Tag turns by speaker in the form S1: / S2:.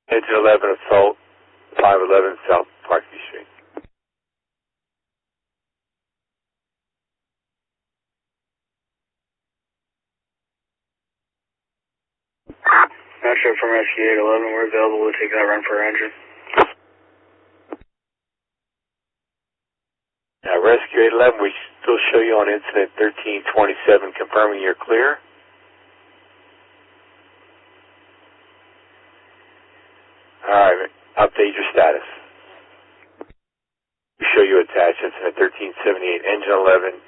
S1: Engine 11 Assault, 511 South Parkview Street.
S2: Metro from Rescue 811, we're available to take that run for our engine.
S1: Now, Rescue 811, we still show you on incident 1327, confirming you're clear. Alright, update your status. We show you attached incident 1378, engine 11,